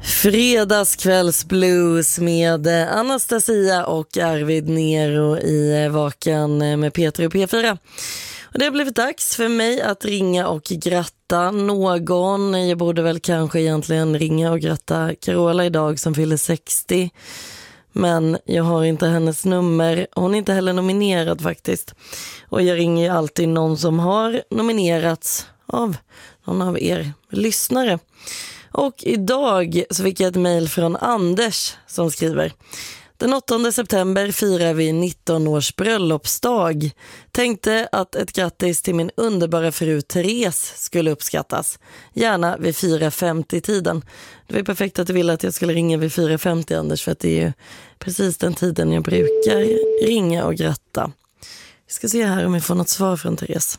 Fredagskvällsblues med Anastasia och Arvid Nero i Vakan med Peter och P4. Och det har blivit dags för mig att ringa och gratta någon. Jag borde väl kanske egentligen ringa och gratta Carola idag som fyller 60. Men jag har inte hennes nummer. Hon är inte heller nominerad faktiskt. Och jag ringer ju alltid någon som har nominerats av någon av er lyssnare. Och idag så fick jag ett mejl från Anders som skriver: Den 8 september firar vi 19 års bröllopsdag. Tänkte att ett grattis till min underbara fru Therese skulle uppskattas. Gärna vid 4:50-tiden. Det var ju perfekt att du ville att jag skulle ringa vid 4:50, Anders, för att det är ju precis den tiden jag brukar ringa och gratta. Vi ska se här om vi får något svar från Therese.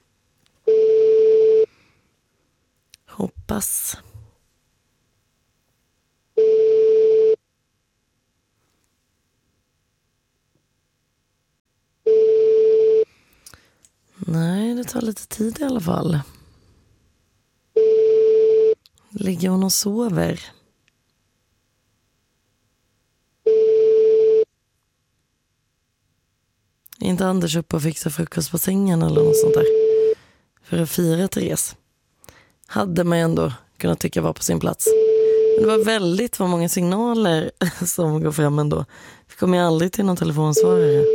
Hoppas. Nej, det tar lite tid i alla fall. Ligger hon och sover? Är inte Anders uppe och fixar frukost på sängen eller något sånt där? För att fira Therese. Hade man ändå kunnat tycka var på sin plats. Men det var väldigt många signaler som går fram ändå. Vi kommer ju aldrig till någon telefonsvarare.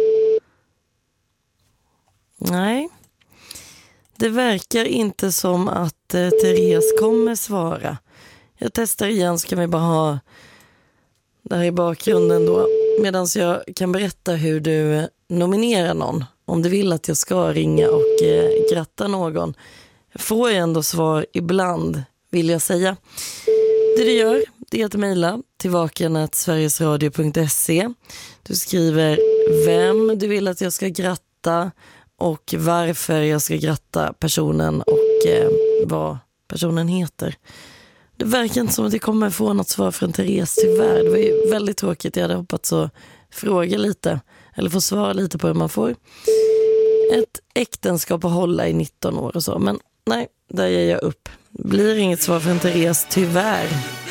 Nej. Det verkar inte som att Therese kommer svara. Jag testar igen, ska vi bara ha det här i bakgrunden då. Medan jag kan berätta hur du nominerar någon. Om du vill att jag ska ringa och gratta någon. Får jag ändå svar ibland, vill jag säga. Det du gör, det är att mejla till vakan@sverigesradio.se. Du skriver vem du vill att jag ska gratta och varför jag ska gratta personen och vad personen heter. Det verkar inte som att jag kommer få något svar från Therese, tyvärr. Det var ju väldigt tråkigt. Jag hade hoppats att fråga lite eller få svara lite på hur man får ett äktenskap att hålla i 19 år och så. Men nej, där ger jag upp. Blir inget svar från Therese, tyvärr.